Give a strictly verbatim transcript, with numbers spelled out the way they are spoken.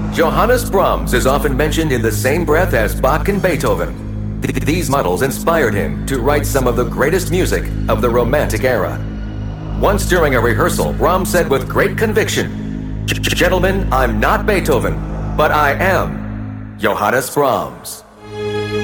Johannes Brahms is often mentioned in the same breath as Bach and Beethoven. Th- these models inspired him to write some of the greatest music of the Romantic era. Once during a rehearsal, Brahms said with great conviction, "Gentlemen, I'm not Beethoven, but I am Johannes Brahms."